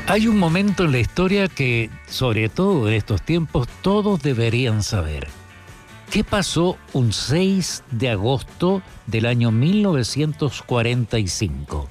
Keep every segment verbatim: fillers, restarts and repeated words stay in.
Hay un momento en la historia que, sobre todo en estos tiempos, todos deberían saber. ¿Qué pasó un seis de agosto del año mil novecientos cuarenta y cinco?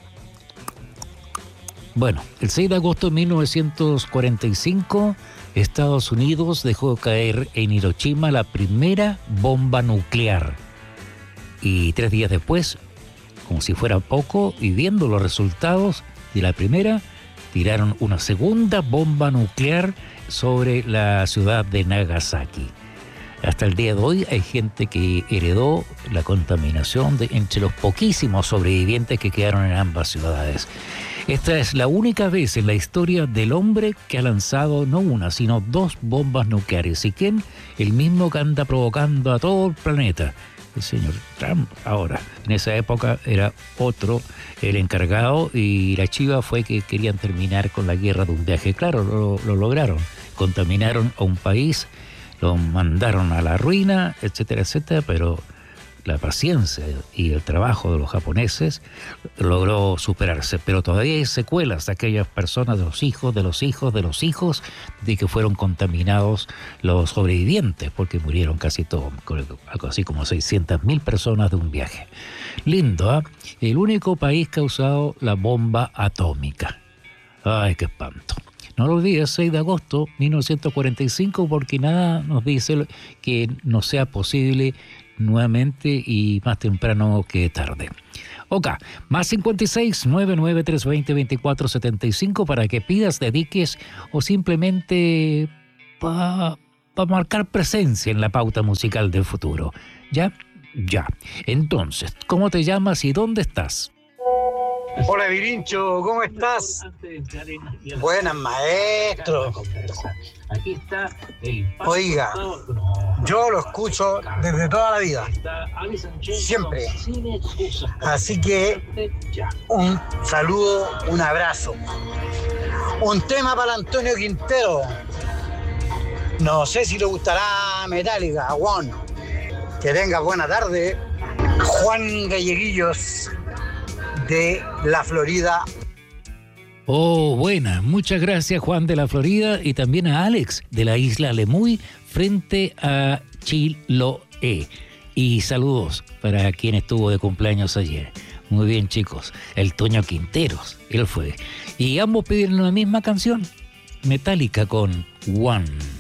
Bueno, el seis de agosto de mil novecientos cuarenta y cinco, Estados Unidos dejó caer en Hiroshima la primera bomba nuclear. Y tres días después, como si fuera poco, y viendo los resultados de la primera, tiraron una segunda bomba nuclear sobre la ciudad de Nagasaki. Hasta el día de hoy hay gente que heredó la contaminación de, entre los poquísimos sobrevivientes que quedaron en ambas ciudades. Esta es la única vez en la historia del hombre que ha lanzado no una, sino dos bombas nucleares. ¿Y quién? El mismo que anda provocando a todo el planeta, el señor Trump. Ahora, en esa época era otro el encargado y la chiva fue que querían terminar con la guerra de un viaje. Claro, lo, lo lograron. Contaminaron a un país, lo mandaron a la ruina, etcétera, etcétera, pero la paciencia y el trabajo de los japoneses logró superarse. Pero todavía hay secuelas de aquellas personas, de los hijos, de los hijos, de los hijos, de que fueron contaminados los sobrevivientes, porque murieron casi todos, algo así como seiscientas mil personas de un viaje. Lindo, ¿eh? El único país que ha usado la bomba atómica. ¡Ay, qué espanto! No lo olvides, seis de agosto de mil novecientos cuarenta y cinco, porque nada nos dice que no sea posible nuevamente y más temprano que tarde. Ok, más cincuenta y seis, noventa y nueve, trescientos veinte, veinticuatro setenta y cinco para que pidas, dediques o simplemente para pa marcar presencia en la pauta musical del futuro. ¿Ya? Ya. Entonces, ¿cómo te llamas y dónde estás? Hola Virincho, ¿cómo estás? Buenas, maestro. Oiga, yo lo escucho desde toda la vida, siempre. Así que un saludo, un abrazo. Un tema para Antonio Quintero. No sé si le gustará Metallica, Juan. Que tenga buena tarde. Juan Galleguillos, de la Florida. Oh, buena. Muchas gracias, Juan de la Florida, y también a Alex de la isla Lemuy frente a Chiloé. Y saludos para quien estuvo de cumpleaños ayer. Muy bien, chicos. El Toño Quinteros, él fue. Y ambos pidieron la misma canción, Metallica con One.